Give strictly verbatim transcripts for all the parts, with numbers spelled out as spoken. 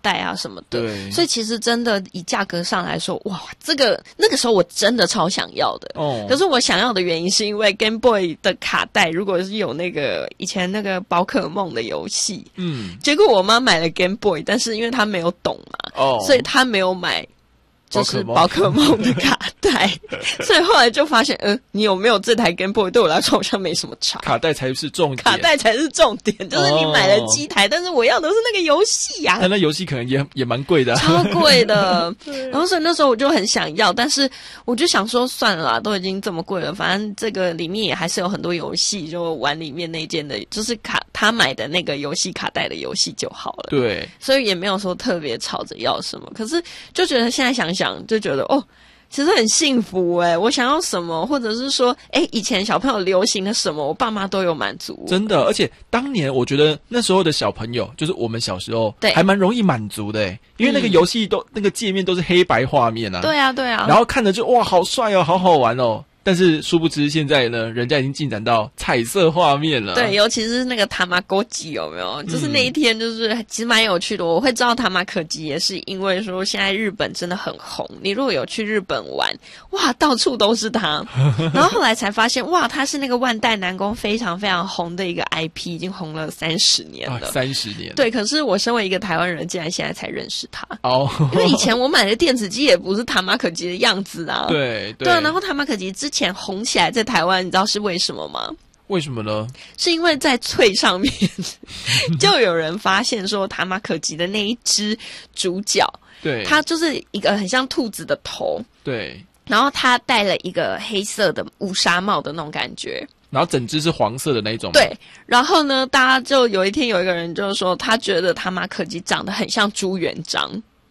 带啊什么的。 对， 所以其实真的以价格上来说，哇，这个那个时候我真的超想要的。哦，可是我想要的原因是因为 Game Boy 的卡带如果是有那个以前那个宝可梦的游戏，嗯，结果我妈买了 Game Boy， 但是因为她没有懂嘛，哦，所以她没有买。就是宝可梦的卡带，所以后来就发现，呃，你有没有这台 Game Boy 对我来说好像没什么差。 卡带才是重点， 卡带才是重点，就是你买了机台，哦，但是我要的是那个游戏呀。 那那游戏可能也也蛮贵的，啊， 超贵的。然后所以那时候我就很想要，但是我就想说算了啦，都已经这么贵了，反正这个里面也还是有很多游戏，就玩里面那件的，就是卡他买的那个游戏卡带的游戏就好了。 对， 所以也没有说特别吵着要什么，可是就觉得现在想想。就觉得哦，其实很幸福诶，我想要什么，或者是说，诶，以前小朋友流行的什么，我爸妈都有满足。 真的，而且当年我觉得那时候的小朋友，就是我们小时候，对，还蛮容易满足的诶，因为那个游戏都、嗯、那个界面都是黑白画面啊。 对啊，对啊。 然后看着就哇，好帅哦，好好玩哦。但是殊不知现在呢，人家已经进展到彩色画面了。 对，尤其是那个塔玛哥吉有没有？就是那一天就是其实蛮有趣的。我会知道塔玛可吉也是因为说现在日本真的很红，你如果有去日本玩，哇，到处都是它。然后后来才发现，哇，它是那个万代南宫非常非常红的一个 I P， 已经红了三十年了。 三十年。 对，可是我身为一个台湾人，竟然现在才认识它。 哦， 因为以前我买的电子机也不是塔玛可吉的样子啊。 对对。 对啊，然后塔玛可吉之前红起来在台湾，你知道是为什么吗？ 为什么呢？ 是因为在脆上面就有人发现说塔玛可吉的那一只主角，对，它就是一个很像兔子的头，对，然后它戴了一个黑色的乌纱帽的那种感觉， 然后整只是黄色的那一种。 对，然后呢，大家就有一天有一个人就说，他觉得塔玛可吉长得很像朱元璋。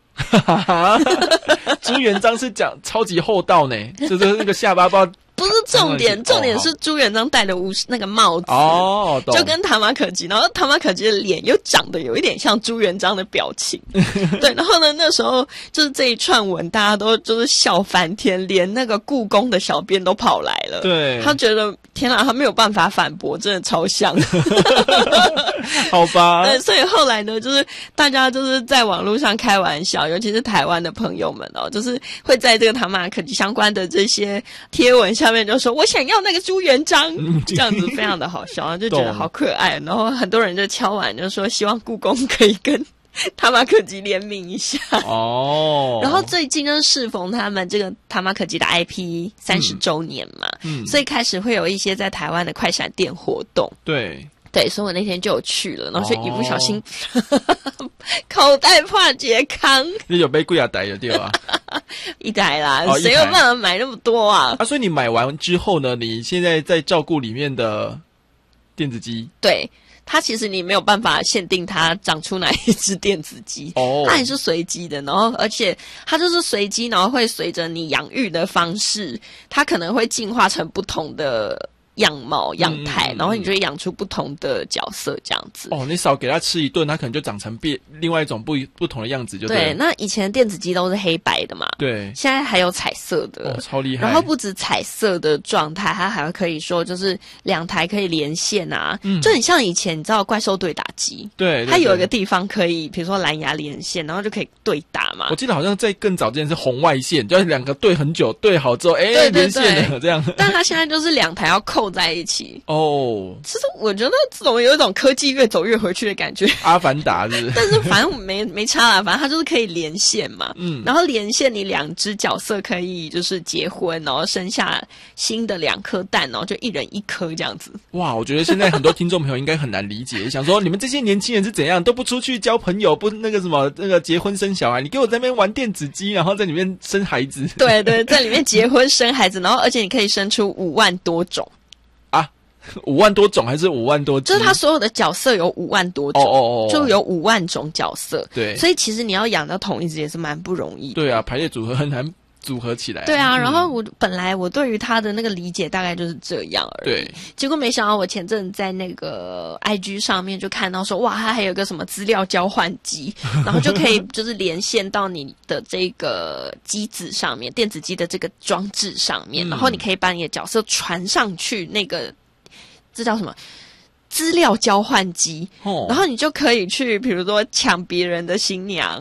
朱元璋是讲超级厚道呢，就是那个下巴包。 不是重点，重点是朱元璋戴的乌那个帽子哦， 就跟塔玛可吉，然后塔玛可吉的脸又长得有一点像朱元璋的表情，对，然后呢，那时候就是这一串文，大家都就是笑翻天，连那个故宫的小编都跑来了，对，他觉得天啊，他没有办法反驳，真的超像， 好吧， 对，所以后来呢，就是大家就是在网络上开玩笑，尤其是台湾的朋友们哦，就是会在这个塔玛可吉相关的这些贴文下面就说我想要那个朱元璋，这样子非常的好笑，就觉得好可爱。然后很多人就敲碗就说希望故宫可以跟塔玛可吉联名一下哦。然后最近呢适逢他们这个塔玛可吉的 I P 三十周年嘛，嗯，所以开始会有一些在台湾的快闪店活动。对。对，所以我那天就有去了，然后就一不小心、哦、口袋破解康， 你有被贵啊逮的对吧？ 一台啦，谁、哦、有办法买那么多啊？ 啊，所以你买完之后呢，你现在在照顾里面的电子机？ 对，它其实你没有办法限定它长出哪一只电子机，哦，它也是随机的，然后而且它就是随机，然后会随着你养育的方式，它可能会进化成不同的样貌样态、嗯，然后你就会养出不同的角色这样子。 哦，你少给它吃一顿，它可能就长成变另外一种不不同的样子就对了。 对，那以前电子机都是黑白的嘛，对，现在还有彩色的， 哦，超厉害。 然后不止彩色的状态，它还可以说就是两台可以连线啊，嗯，就很像以前你知道怪兽对打机，对，对，对，它有一个地方可以，比如说蓝牙连线，然后就可以对打嘛。 我记得好像在更早之前是红外线，就是两个对很久，对好之后，哎、欸，连线了这样。 但它现在就是两台要扣在一起哦。其实我觉得这种有一种科技越走越回去的感觉。 阿凡达是不是？ 但是反正没没差啦，反正它就是可以连线嘛。嗯，然后连线你两只角色可以就是结婚，然后生下新的两颗蛋，然后就一人一颗这样子。 哇，我觉得现在很多听众朋友应该很难理解，想说你们这些年轻人是怎样都不出去交朋友，不那个什么那个结婚生小孩，你给我在那边玩电子机，然后在里面生孩子。 对对，在里面结婚生孩子，然后而且你可以生出五万多种。 五万多种还是五万多只？ 就是他所有的角色有五万多种，哦哦哦，就有五万种角色。对，所以其实你要养到同一只也是蛮不容易的。 对啊，排列组合很难组合起来。 对啊，然后我本来我对于他的那个理解大概就是这样而已。对，结果没想到我前阵在那个 I G 上面就看到说，哇，它还有一个什么资料交换机，然后就可以就是连线到你的这个机子上面，电子机的这个装置上面，嗯，然后你可以把你的角色传上去那个。这叫什么？资料交换机，哦，然后你就可以去，比如说抢别人的新娘，